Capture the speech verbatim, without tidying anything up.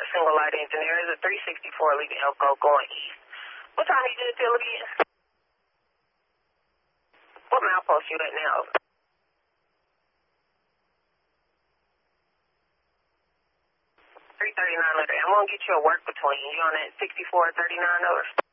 single light engineer. Is a three sixty-four leaving Elko going east. What time you did till again? What milepost you at now? three thirty-nine letter. I'm going to get you a work between. You on that sixty-four thirty-nine over?